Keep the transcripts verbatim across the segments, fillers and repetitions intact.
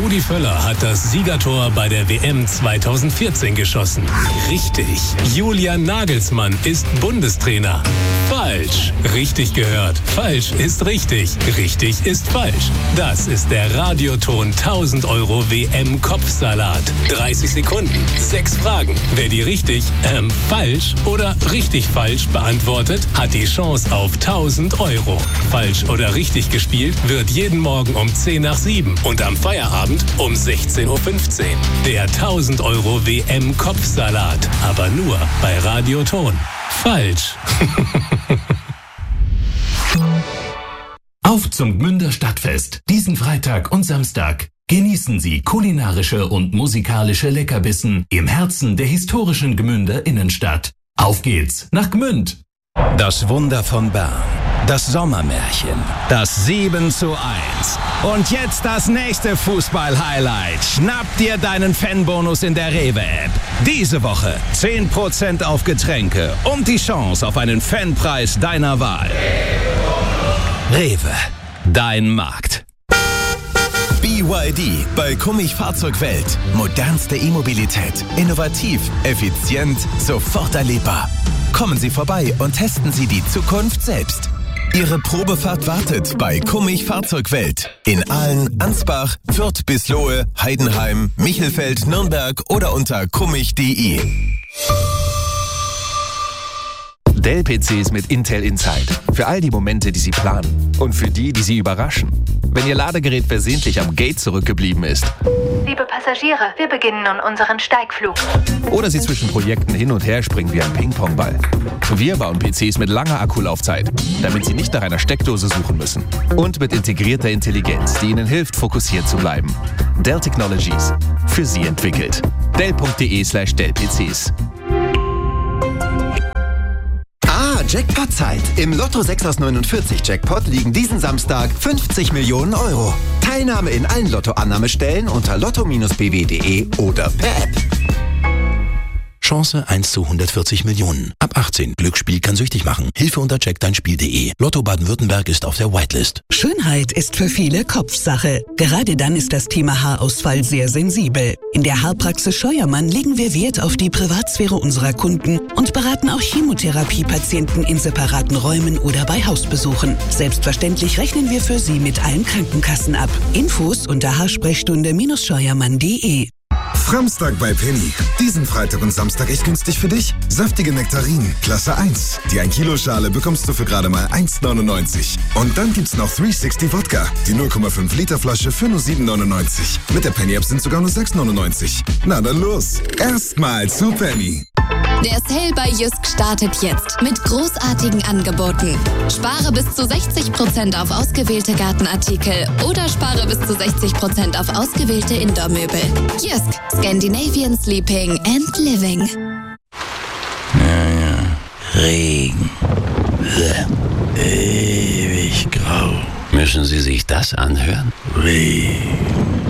Rudi Völler hat das Siegertor bei der W M zweitausendvierzehn geschossen. Richtig. Julian Nagelsmann ist Bundestrainer. Falsch. Richtig gehört. Falsch ist richtig. Richtig ist falsch. Das ist der Radioton tausend Euro W M-Kopfsalat. dreißig Sekunden, sechs Fragen. Wer die richtig, ähm, falsch oder richtig falsch beantwortet, hat die Chance auf tausend Euro. Falsch oder richtig gespielt wird jeden Morgen um zehn nach sieben und am Feierabend um sechzehn Uhr fünfzehn. Der tausend Euro W M-Kopfsalat. Aber nur bei Radioton. Falsch. Auf zum Gmünder Stadtfest. Diesen Freitag und Samstag. Genießen Sie kulinarische und musikalische Leckerbissen im Herzen der historischen Gmünder Innenstadt. Auf geht's nach Gmünd. Das Wunder von Bern. Das Sommermärchen. Das sieben zu eins. Und jetzt das nächste Fußball-Highlight. Schnapp dir deinen Fanbonus in der Rewe-App. Diese Woche zehn Prozent auf Getränke und die Chance auf einen Fanpreis deiner Wahl. Rewe. Dein Markt. B Y D bei Kummich Fahrzeugwelt. Modernste E-Mobilität. Innovativ, effizient, sofort erlebbar. Kommen Sie vorbei und testen Sie die Zukunft selbst. Ihre Probefahrt wartet bei Kummich Fahrzeugwelt. In Aalen, Ansbach, Fürth bis Lohe, Heidenheim, Michelfeld, Nürnberg oder unter kummich punkt de. Dell-P Cs mit Intel Inside. Für all die Momente, die Sie planen. Und für die, die Sie überraschen. Wenn Ihr Ladegerät versehentlich am Gate zurückgeblieben ist. Liebe Passagiere, wir beginnen nun unseren Steigflug. Oder Sie zwischen Projekten hin und her springen wie ein Ping-Pong-Ball. Wir bauen P Cs mit langer Akkulaufzeit, damit Sie nicht nach einer Steckdose suchen müssen. Und mit integrierter Intelligenz, die Ihnen hilft, fokussiert zu bleiben. Dell Technologies. Für Sie entwickelt. Dell punkt de slash Dell P Cs. Jackpot-Zeit. Im Lotto sechs aus neunundvierzig Jackpot liegen diesen Samstag fünfzig Millionen Euro. Teilnahme in allen Lotto-Annahmestellen unter lotto Bindestrich b w punkt de oder per App. Chance eins zu hundertvierzig Millionen. Ab achtzehn. Glücksspiel kann süchtig machen. Hilfe unter check dein Spiel punkt de. Lotto Baden-Württemberg ist auf der Whitelist. Schönheit ist für viele Kopfsache. Gerade dann ist das Thema Haarausfall sehr sensibel. In der Haarpraxis Scheuermann legen wir Wert auf die Privatsphäre unserer Kunden und beraten auch Chemotherapiepatienten in separaten Räumen oder bei Hausbesuchen. Selbstverständlich rechnen wir für Sie mit allen Krankenkassen ab. Infos unter haarsprechstunde scheuermann punkt de. Framstag bei Penny. Diesen Freitag und Samstag echt günstig für dich. Saftige Nektarinen, Klasse eins. Die ein Kilo Schale bekommst du für gerade mal eins neunundneunzig. Und dann gibt's noch dreihundertsechzig Wodka. Die null Komma fünf Liter Flasche für nur sieben neunundneunzig. Mit der Penny App sind sogar nur sechs neunundneunzig. Na dann los. Erstmal zu Penny. Der Sale bei Jysk startet jetzt mit großartigen Angeboten. Spare bis zu sechzig Prozent auf ausgewählte Gartenartikel oder spare bis zu sechzig Prozent auf ausgewählte Indoor-Möbel. Jysk, Scandinavian Sleeping and Living. Ja, ja. Regen. Ewig grau. Müssen Sie sich das anhören? Regen.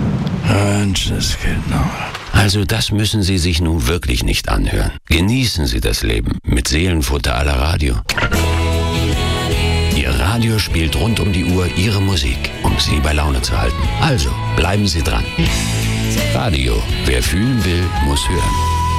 Genau. Also das müssen Sie sich nun wirklich nicht anhören. Genießen Sie das Leben mit Seelenfutter à la Radio. Ihr Radio spielt rund um die Uhr Ihre Musik, um Sie bei Laune zu halten. Also bleiben Sie dran. Radio, wer fühlen will, muss hören.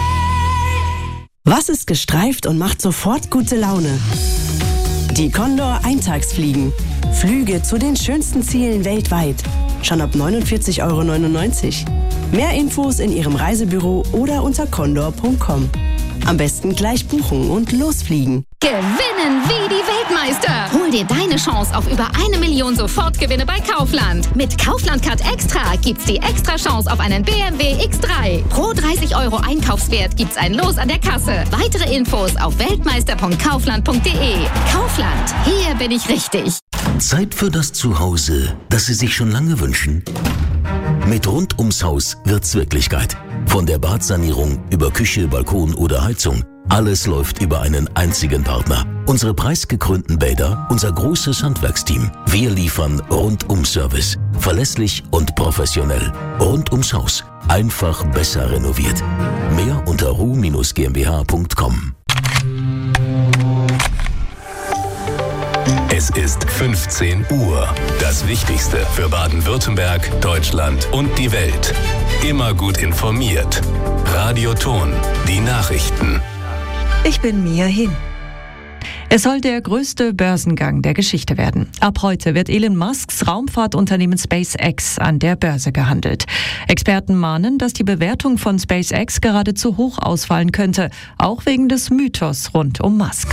Was ist gestreift und macht sofort gute Laune? Die Condor Eintagsfliegen. Flüge zu den schönsten Zielen weltweit. Schon ab neunundvierzig Euro neunundneunzig. Mehr Infos in Ihrem Reisebüro oder unter condor punkt com. Am besten gleich buchen und losfliegen. Gewinnen wie die Weltmeister. Hol dir deine Chance auf über eine Million Sofortgewinne bei Kaufland. Mit Kaufland Card Extra gibt's die extra Chance auf einen B M W X drei. Pro dreißig Euro Einkaufswert gibt's ein Los an der Kasse. Weitere Infos auf weltmeister punkt kaufland punkt de. Kaufland, hier bin ich richtig. Zeit für das Zuhause, das Sie sich schon lange wünschen. Mit Rund ums Haus wird's Wirklichkeit. Von der Badsanierung über Küche, Balkon oder Heizung. Alles läuft über einen einzigen Partner. Unsere preisgekrönten Bäder, unser großes Handwerksteam. Wir liefern Rundum-Service. Verlässlich und professionell. Rund ums Haus. Einfach besser renoviert. Mehr unter ru Bindestrich g m b h punkt com. Es ist fünfzehn Uhr. Das Wichtigste für Baden-Württemberg, Deutschland und die Welt. Immer gut informiert. Radio Ton, die Nachrichten. Ich bin Mia Hin. Es soll der größte Börsengang der Geschichte werden. Ab heute wird Elon Musks Raumfahrtunternehmen SpaceX an der Börse gehandelt. Experten mahnen, dass die Bewertung von SpaceX gerade zu hoch ausfallen könnte, auch wegen des Mythos rund um Musk.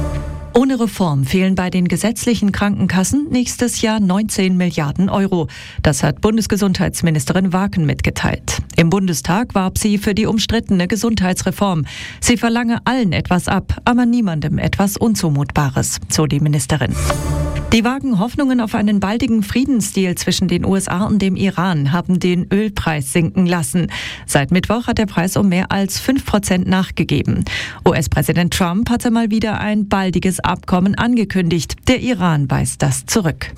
Ohne Reform fehlen bei den gesetzlichen Krankenkassen nächstes Jahr neunzehn Milliarden Euro. Das hat Bundesgesundheitsministerin Waken mitgeteilt. Im Bundestag warb sie für die umstrittene Gesundheitsreform. Sie verlange allen etwas ab, aber niemandem etwas Unzumutbares, so die Ministerin. Die vagen Hoffnungen auf einen baldigen Friedensdeal zwischen den U S A und dem Iran haben den Ölpreis sinken lassen. Seit Mittwoch hat der Preis um mehr als fünf Prozent nachgegeben. U S-Präsident Trump hatte mal wieder ein baldiges Abkommen angekündigt. Der Iran weist das zurück.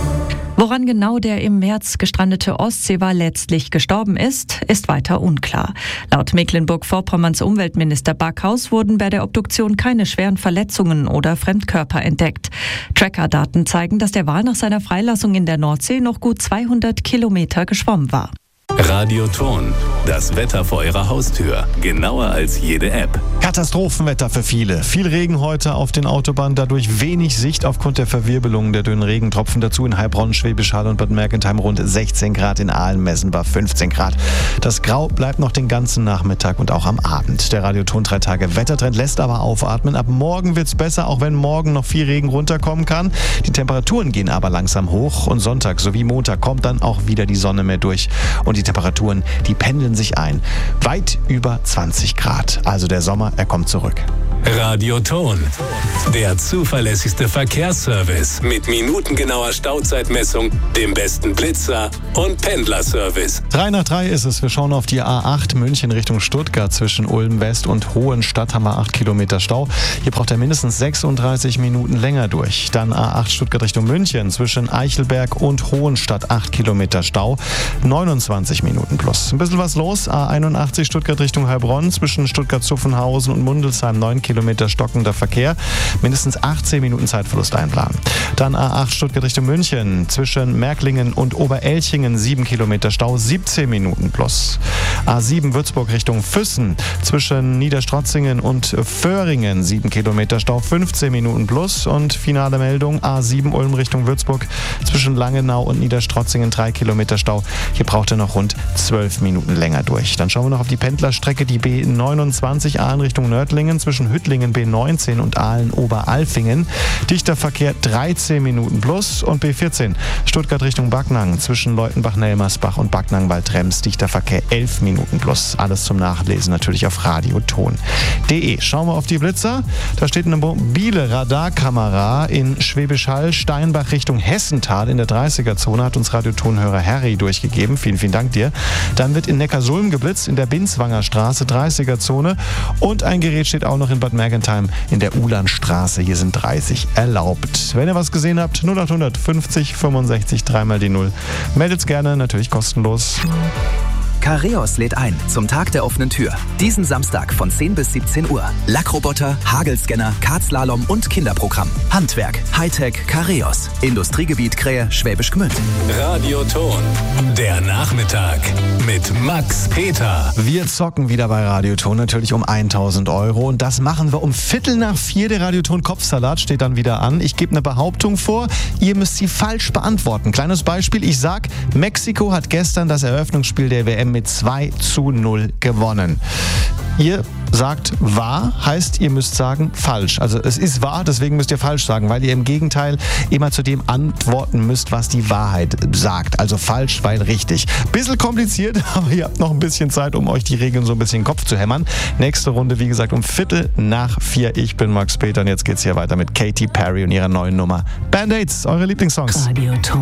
Woran genau der im März gestrandete Ostseewal letztlich gestorben ist, ist weiter unklar. Laut Mecklenburg-Vorpommerns Umweltminister Backhaus wurden bei der Obduktion keine schweren Verletzungen oder Fremdkörper entdeckt. Tracker-Daten zeigen, dass der Wal nach seiner Freilassung in der Nordsee noch gut zweihundert Kilometer geschwommen war. Radio Ton, das Wetter vor Ihrer Haustür. Genauer als jede App. Katastrophenwetter für viele. Viel Regen heute auf den Autobahnen, dadurch wenig Sicht aufgrund der Verwirbelungen der dünnen Regentropfen. Dazu in Heilbronn, Schwäbisch Hall und Bad Mergentheim rund sechzehn Grad, in Aalen messenbar fünfzehn Grad. Das Grau bleibt noch den ganzen Nachmittag und auch am Abend. Der Radio Ton drei Tage Wettertrend lässt aber aufatmen. Ab morgen wird's besser, auch wenn morgen noch viel Regen runterkommen kann. Die Temperaturen gehen aber langsam hoch und Sonntag sowie Montag kommt dann auch wieder die Sonne mehr durch. Und die Temperaturen, die pendeln sich ein. Weit über zwanzig Grad. Also der Sommer, er kommt zurück. Radio Ton, der zuverlässigste Verkehrsservice mit minutengenauer Stauzeitmessung, dem besten Blitzer und Pendlerservice. Drei nach drei ist es. Wir schauen auf die A acht München Richtung Stuttgart. Zwischen Ulm West und Hohenstadt haben wir acht Kilometer Stau. Hier braucht er mindestens sechsunddreißig Minuten länger durch. Dann A acht Stuttgart Richtung München. Zwischen Eichelberg und Hohenstadt acht Kilometer Stau. neunundzwanzig Minuten plus. Ein bisschen was los. A einundachtzig Stuttgart Richtung Heilbronn. Zwischen Stuttgart-Zuffenhausen und Mundelsheim neun Kilometer stockender Verkehr. Mindestens achtzehn Minuten Zeitverlust einplanen. Dann A acht Stuttgart Richtung München. Zwischen Märklingen und Oberelchingen sieben Kilometer Stau. siebzehn Minuten plus. A sieben Würzburg Richtung Füssen. Zwischen Niederstrotzingen und Föhringen sieben Kilometer Stau. fünfzehn Minuten plus. Und finale Meldung A sieben Ulm Richtung Würzburg. Zwischen Langenau und Niederstrotzingen drei Kilometer Stau. Hier braucht er noch rund zwölf Minuten länger durch. Dann schauen wir noch auf die Pendlerstrecke, die B neunundzwanzig Aalen Richtung Nördlingen, zwischen Hüttlingen B neunzehn und Aalen-Oberalfingen. Dichter Verkehr dreizehn Minuten plus. Und B vierzehn Stuttgart Richtung Backnang, zwischen Leutenbach-Nelmersbach und Backnang-Waldrems. Dichter Verkehr elf Minuten plus. Alles zum Nachlesen natürlich auf radioton punkt de. Schauen wir auf die Blitzer. Da steht eine mobile Radarkamera in Schwäbisch Hall, Steinbach Richtung Hessental in der dreißiger-Zone, hat uns Radiotonhörer Harry durchgegeben. Vielen, vielen Dank dir. Dann wird in Neckarsulm geblitzt, in der Binswanger Straße, dreißiger-Zone. Und ein Gerät steht auch noch in Bad Mergentheim in der Ulanstraße. Hier sind dreißig erlaubt. Wenn ihr was gesehen habt, null achthundert fünfzig fünfundsechzig dreimal die null. Meldet's gerne, natürlich kostenlos. Careos lädt ein zum Tag der offenen Tür. Diesen Samstag von zehn bis siebzehn Uhr. Lackroboter, Hagelscanner, Kartslalom und Kinderprogramm. Handwerk, Hightech, Careos. Industriegebiet Krähe, Schwäbisch Gmünd. Radio Ton, der Nachmittag mit Max Peter. Wir zocken wieder bei Radio Ton, natürlich um tausend Euro. Und das machen wir um Viertel nach vier. Der Radio Ton Kopfsalat steht dann wieder an. Ich gebe eine Behauptung vor. Ihr müsst sie falsch beantworten. Kleines Beispiel. Ich sag, Mexiko hat gestern das Eröffnungsspiel der W M mit zwei zu null gewonnen. Ihr sagt wahr, heißt, ihr müsst sagen falsch. Also es ist wahr, deswegen müsst ihr falsch sagen, weil ihr im Gegenteil immer zu dem antworten müsst, was die Wahrheit sagt. Also falsch, weil richtig. Bisschen kompliziert, aber ihr habt noch ein bisschen Zeit, um euch die Regeln so ein bisschen in den Kopf zu hämmern. Nächste Runde, wie gesagt, um Viertel nach vier. Ich bin Max Peter und jetzt geht's hier weiter mit Katy Perry und ihrer neuen Nummer Band-Aids, eure Lieblingssongs. Radio Ton.